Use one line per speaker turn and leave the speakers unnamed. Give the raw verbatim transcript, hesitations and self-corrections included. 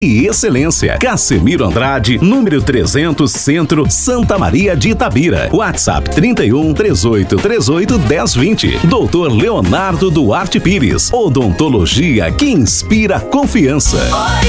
e excelência. Cassimiro Andrade, número trezentos, Centro, Santa Maria de Itabira. WhatsApp trinta e um, três oito três oito, dez vinte. doutor Leonardo Duarte Pires, odontologia que inspira confiança.